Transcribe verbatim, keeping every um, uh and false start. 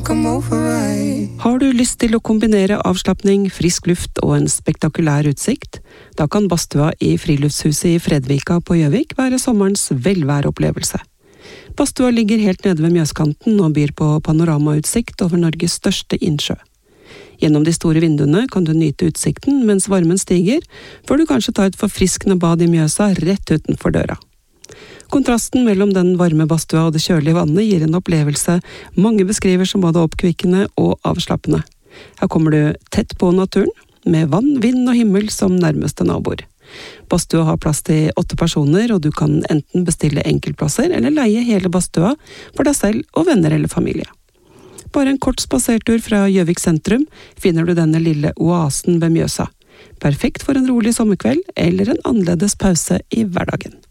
come over right. Har du lyst til å kombinere avslappning, frisk luft og en spektakulær utsikt? Da kan badstua i Friluftshuset i Fredvika på Gjøvik være sommerens velværeopplevelse. Badstua ligger helt nede ved Mjøskanten og byr på panoramautsikt over Norges største innsjø. Gjennom de store vinduene kan du nyte utsikten mens varmen stiger, før du kanskje tar et forfriskende bad i Mjøsa rett utenfor døra. Kontrasten mellom den varme badstua og det kjølige vannet gir en opplevelse mange beskriver som både oppkvikkende og avslappende. Her kommer du tett på naturen, med vann, vind og himmel som nærmeste naboer. Badstua har plass til åtte personer, og du kan enten bestille enkeltplasser eller leie hele badstua for deg selv og venner eller familie. Bare en kort spasertur fra Gjøvik sentrum finner du denne lille oasen ved Mjøsa. Perfekt for en rolig sommerkveld eller en annerledes pause i hverdagen.